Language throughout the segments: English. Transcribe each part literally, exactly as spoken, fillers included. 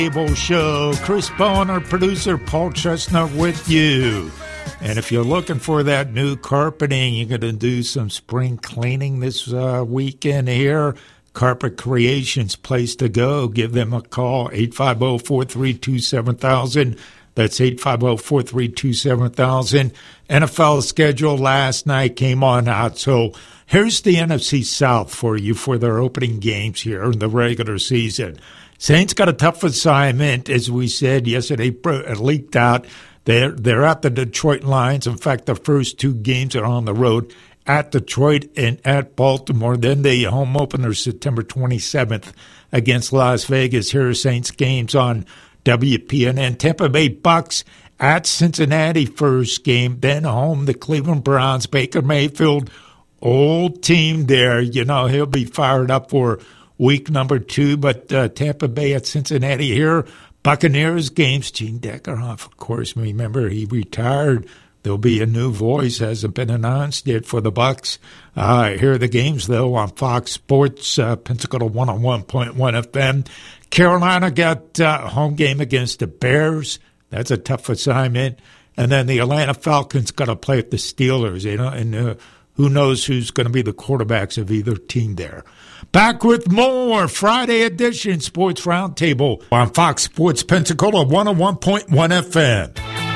Table Show. Chris Bowen, our producer, Paul Chestnut with you. And if you're looking for that new carpeting, you're going to do some spring cleaning this uh, weekend here. Carpet Creations, place to go. Give them a call, eight five zero, four three two, seven thousand. That's eight five zero, four three two, seven thousand. N F L schedule last night came on out. So here's the N F C South for you for their opening games here in the regular season. Saints got a tough assignment, as we said yesterday, it leaked out. They're, they're at the Detroit Lions. In fact, the first two games are on the road at Detroit and at Baltimore. Then the home opener September twenty-seventh against Las Vegas. Here are Saints games on W P N N. Tampa Bay Bucks at Cincinnati first game. Then home the Cleveland Browns. Baker Mayfield, old team there. You know, he'll be fired up for week number two, but uh, Tampa Bay at Cincinnati here. Buccaneers games. Gene Deckerhoff, of course, remember he retired. There'll be a new voice, hasn't been announced yet for the Bucs. Uh, here are the games, though, on Fox Sports, uh, Pensacola one oh one point one F M. Carolina got a uh, home game against the Bears. That's a tough assignment. And then the Atlanta Falcons got to play with the Steelers, you know, and uh, who knows who's going to be the quarterbacks of either team there. Back with more Friday edition Sports Roundtable on Fox Sports Pensacola one oh one point one F M.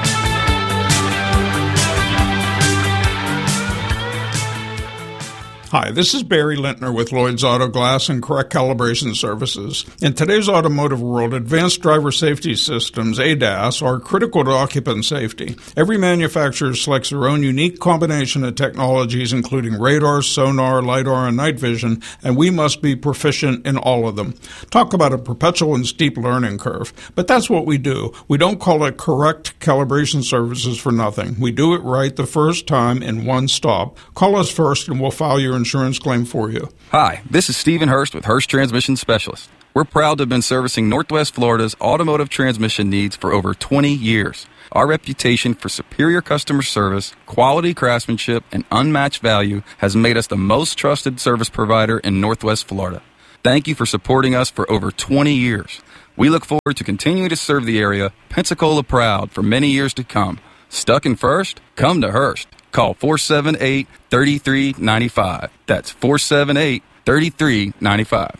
Hi, this is Barry Lintner with Lloyd's Auto Glass and Correct Calibration Services. In today's automotive world, advanced driver safety systems, A D A S, are critical to occupant safety. Every manufacturer selects their own unique combination of technologies, including radar, sonar, LiDAR, and night vision, and we must be proficient in all of them. Talk about a perpetual and steep learning curve. But that's what we do. We don't call it Correct Calibration Services for nothing. We do it right the first time in one stop. Call us first and we'll file your insurance claim for you. Hi, this is Stephen Hurst with Hurst Transmission Specialist. We're proud to have been servicing Northwest Florida's automotive transmission needs for over twenty years. Our reputation for superior customer service, quality craftsmanship, and unmatched value has made us the most trusted service provider in Northwest Florida. Thank you for supporting us for over twenty years. We look forward to continuing to serve the area, Pensacola proud, for many years to come. Stuck in first? Come to Hurst. Call four seven eight, three three nine five. That's four seven eight, three three nine five.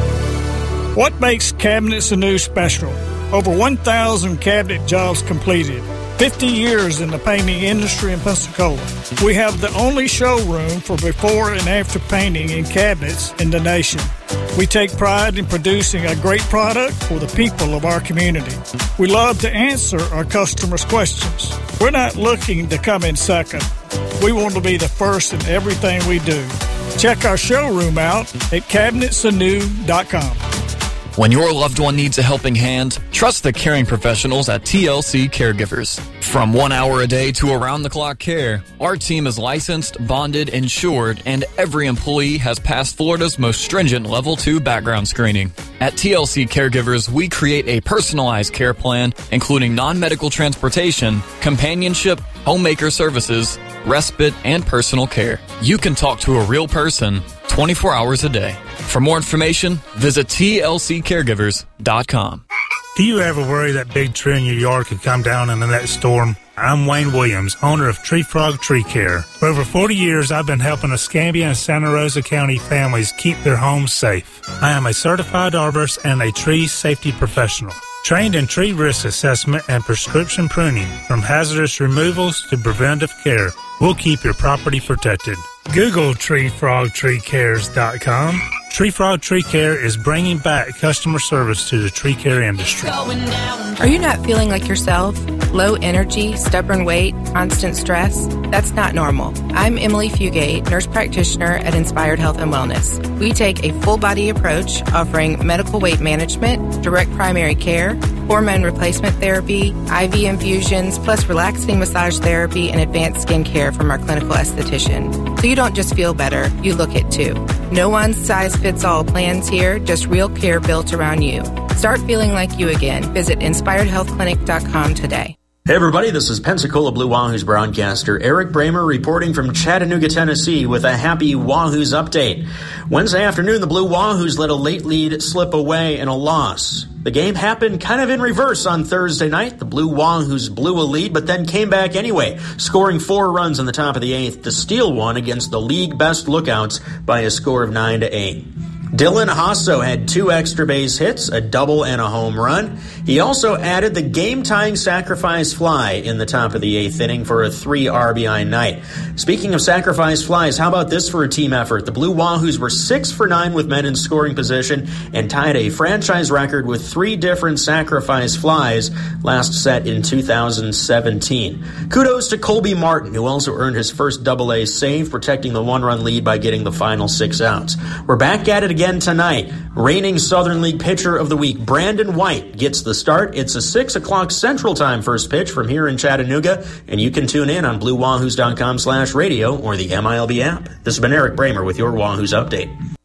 What makes Cabinets Anew special? Over one thousand cabinet jobs completed. fifty years in the painting industry in Pensacola. We have the only showroom for before and after painting in cabinets in the nation. We take pride in producing a great product for the people of our community. We love to answer our customers' questions. We're not looking to come in second. We want to be the first in everything we do. Check our showroom out at cabinets anew dot com. When your loved one needs a helping hand, trust the caring professionals at T L C Caregivers. From one hour a day to around-the-clock care, our team is licensed, bonded, insured, and every employee has passed Florida's most stringent Level two background screening. At T L C Caregivers, we create a personalized care plan, including non-medical transportation, companionship, homemaker services, respite, and personal care. You can talk to a real person twenty-four hours a day. For more information, visit T L C caregivers dot com. Do you ever worry that big tree in your yard could come down in the next storm? I'm Wayne Williams, owner of Tree Frog Tree Care. For over forty years, I've been helping Escambia and Santa Rosa County families keep their homes safe. I am a certified arborist and a tree safety professional. Trained in tree risk assessment and prescription pruning, from hazardous removals to preventive care, we'll keep your property protected. Google tree frog tree cares dot com. Tree Frog Tree Care is bringing back customer service to the tree care industry. Are you not feeling like yourself? Low energy, stubborn weight, constant stress? That's not normal. I'm Emily Fugate, nurse practitioner at Inspired Health and Wellness. We take a full body approach offering medical weight management, direct primary care, hormone replacement therapy, I V infusions, plus relaxing massage therapy and advanced skin care from our clinical esthetician. So you don't just feel better, you look it too. No one size fits all plans here, just real care built around you. Start feeling like you again. Visit inspired health clinic dot com today. Hey everybody, this is Pensacola Blue Wahoos broadcaster Eric Bramer reporting from Chattanooga, Tennessee with a happy Wahoos update. Wednesday afternoon, the Blue Wahoos let a late lead slip away in a loss. The game happened kind of in reverse on Thursday night. The Blue Wahoos blew a lead, but then came back anyway, scoring four runs in the top of the eighth to steal one against the league best Lookouts by a score of nine to eight. Dylan Hasso had two extra base hits, a double and a home run. He also added the game-tying sacrifice fly in the top of the eighth inning for a three R B I night. Speaking of sacrifice flies, how about this for a team effort? The Blue Wahoos were six for nine with men in scoring position and tied a franchise record with three different sacrifice flies last set in two thousand seventeen. Kudos to Colby Martin, who also earned his first double A save, protecting the one-run lead by getting the final six outs. We're back at it again tonight. Reigning Southern League Pitcher of the Week, Brandon White, gets the start. It's a six o'clock Central Time first pitch from here in Chattanooga, and you can tune in on blue wahoos dot com slash radio or the M I L B app. This has been Eric Bramer with your Wahoos Update.